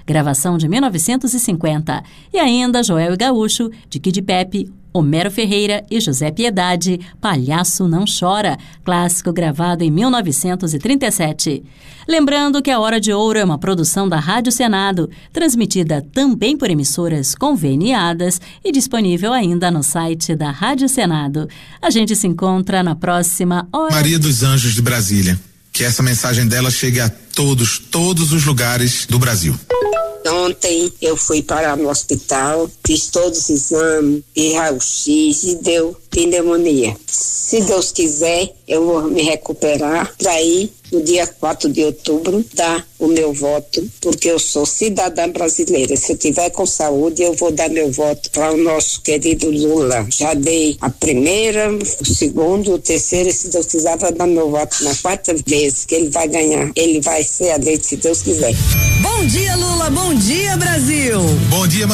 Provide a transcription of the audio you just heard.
gravação de 1950. E ainda Joel e Gaúcho, de Kid Pepe, Homero Ferreira e José Piedade, Palhaço Não Chora, clássico gravado em 1937. Lembrando que a Hora de Ouro é uma produção da Rádio Senado, transmitida também por emissoras conveniadas e disponível ainda no site da Rádio Senado. A gente se encontra na próxima Hora. Maria dos Anjos de Brasília. Que essa mensagem dela chegue a todos os lugares do Brasil. Ontem eu fui parar no hospital, fiz todos os exames, fiz raio-x e deu pneumonia. Se Deus quiser, eu vou me recuperar para ir no dia 4 de outubro dar o meu voto, porque eu sou cidadã brasileira. Se eu tiver com saúde, eu vou dar meu voto para o nosso querido Lula. Já dei a primeira, o segundo, o terceiro, e se Deus quiser, vai dar meu voto na quarta vez que ele vai ganhar. Ele vai ser eleito, se Deus quiser. Bom dia, Lula. Bom dia, Brasil. Bom dia,